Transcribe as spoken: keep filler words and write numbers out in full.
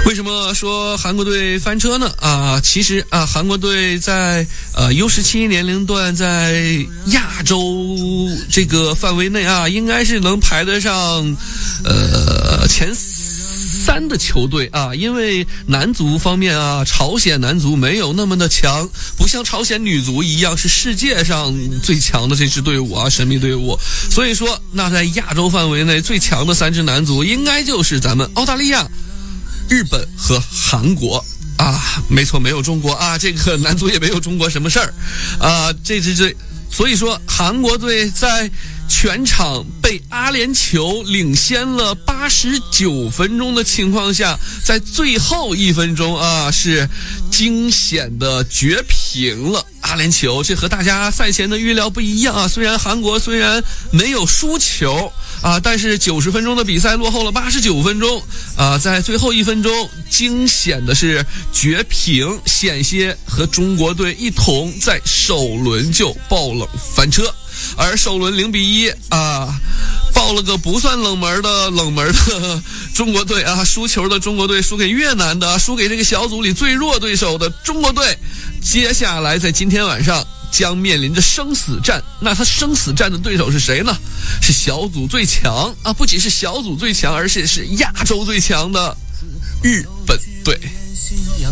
为什么说韩国队翻车呢？啊，其实啊，韩国队在呃 U 十七 年龄段在亚洲这个范围内啊，应该是能排得上呃前三的球队啊，因为男足方面啊，朝鲜男足没有那么的强，不像朝鲜女足一样是世界上最强的这支队伍啊，神秘队伍。所以说，那在亚洲范围内最强的三支男足，应该就是咱们澳大利亚、日本和韩国啊，没错，没有中国啊，这个男足也没有中国什么事儿啊，这支队，所以说韩国队在全场被阿联酋领先了八十九分钟的情况下，在最后一分钟啊，是惊险的绝平了阿联酋。这和大家赛前的预料不一样啊，虽然韩国虽然没有输球啊，但是九十分钟的比赛落后了八十九分钟啊，在最后一分钟惊险的是绝平，险些和中国队一同在首轮就爆冷翻车。而首轮零比一啊，爆了个不算冷门的冷门的中国队啊，输球的中国队输给越南的，输给这个小组里最弱对手的中国队。接下来在今天晚上将面临着生死战，那他生死战的对手是谁呢？是小组最强啊，不仅是小组最强，而且是亚洲最强的日本队。